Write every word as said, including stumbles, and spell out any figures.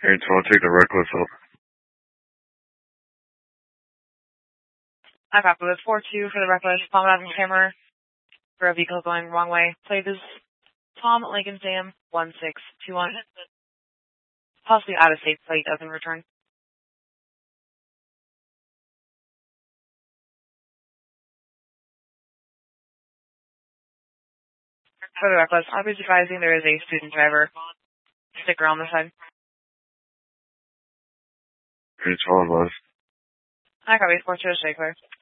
Hey, so I'll take the reckless up. I copy with four two for the reckless. Palm out on camera for a vehicle going wrong way. Plate is Tom Lincoln Sam one six two one. Possibly out of state plate doesn't return. For the reckless, I'll be advising there is a student driver sticker on the side. Hey, so I was. I copy four two, stay clear.